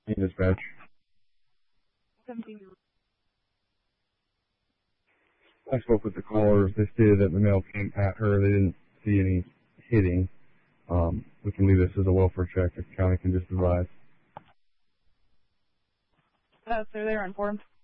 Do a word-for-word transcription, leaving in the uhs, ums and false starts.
In dispatch. seventeen. I spoke with the callers. They stated that the mail came at her. They didn't see any hitting. Um, we can leave this as a welfare check if the county can just advise. Uh, so they were informed.